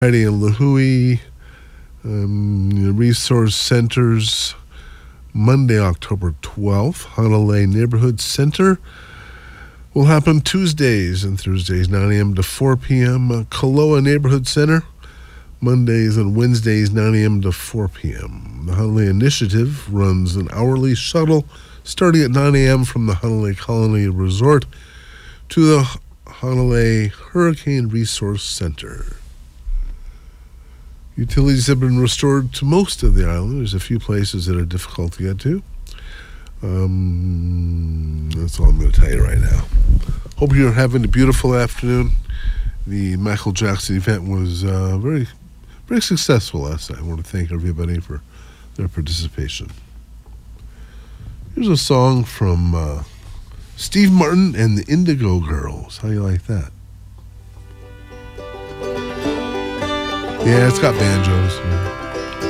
Friday in Lihue, resource centers, Monday, October 12th. Honolulu Neighborhood Center will happen Tuesdays and Thursdays, 9 a.m. to 4 p.m. Koloa Neighborhood Center, Mondays and Wednesdays, 9 a.m. to 4 p.m. The Honolulu Initiative runs an hourly shuttle starting at 9 a.m. from the Honolulu Colony Resort to the Honolulu Hurricane Resource Center. Utilities have been restored to most of the island. There's a few places that are difficult to get to. That's all I'm going to tell you right now. Hope you're having a beautiful afternoon. The Michael Jackson event was very, very successful last night. I want to thank everybody for their participation. Here's a song from Steve Martin and the Indigo Girls. How you like that? Yeah, it's got banjos.